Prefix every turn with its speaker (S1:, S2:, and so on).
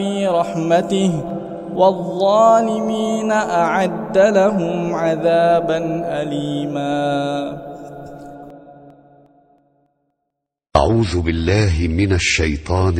S1: في رحمته والظالمين أعد لهم عذابا أليما.
S2: أعوذ بالله من الشيطان